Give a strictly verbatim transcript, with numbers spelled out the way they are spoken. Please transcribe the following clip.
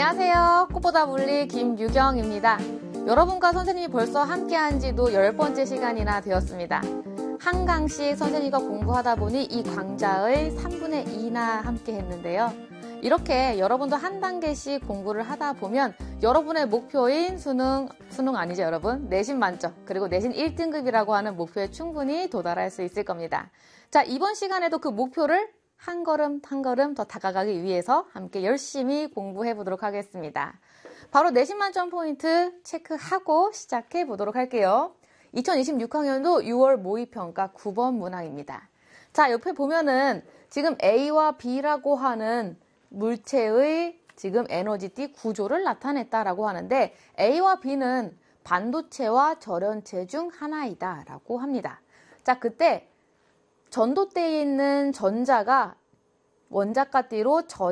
안녕하세요. 꽃보다 물리 김유경입니다. 여러분과 선생님이 벌써 함께한 지도 열 번째 시간이나 되었습니다. 한 강씩 선생님과 공부하다 보니 이 강좌의 삼분의 이나 함께 했는데요. 이렇게 여러분도 한 단계씩 공부를 하다 보면 여러분의 목표인 수능, 수능 아니죠 여러분? 내신 만점, 그리고 내신 일 등급이라고 하는 목표에 충분히 도달할 수 있을 겁니다. 자, 이번 시간에도 그 목표를 한 걸음 한 걸음 더 다가가기 위해서 함께 열심히 공부해 보도록 하겠습니다. 바로 내신 만점 포인트 체크하고 시작해 보도록 할게요. 이천이십육 학년도 유월 모의평가 구 번 문항입니다. 자, 옆에 보면은 지금 A와 B라고 하는 물체의 지금 에너지띠 구조를 나타냈다라고 하는데 A와 B는 반도체와 절연체 중 하나이다 라고 합니다. 자, 그때 전도대에 있는 전자가 원자가 띠로 전